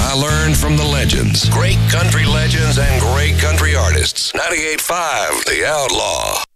I learned from the legends. Great country legends and great country artists. 98.5 The Outlaw.